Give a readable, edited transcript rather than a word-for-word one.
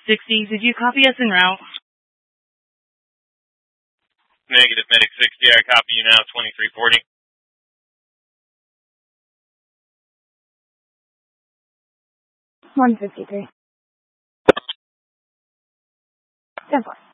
60, did you copy us en route? Negative, Medic 60, I copy you now, 2340. 153. 10-4.